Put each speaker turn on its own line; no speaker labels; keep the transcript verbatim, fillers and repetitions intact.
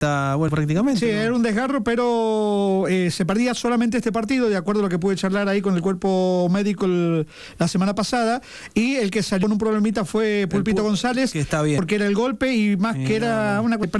Está bueno, prácticamente.
Sí,
¿no?
era un desgarro, pero eh, se perdía solamente este partido, de acuerdo a lo que pude charlar ahí con el cuerpo médico el, la semana pasada, y el que salió con un problemita fue Pulpito
Pu-
González,
que está bien.
porque era el golpe y más
Sí,
que era
no, no.
una